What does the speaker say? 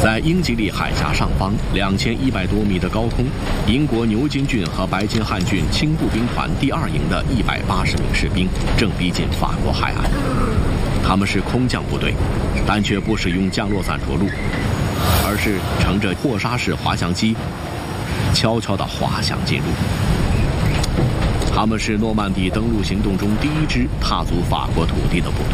在英吉利海峡上方2100多米的高空，英国牛津郡和白金汉郡轻步兵团第2营的180名士兵正逼近法国海岸。他们是空降部队，但却不使用降落伞着陆，而是乘着霍沙式滑翔机悄悄地滑翔进入。他们是诺曼底登陆行动中第一支踏足法国土地的部队。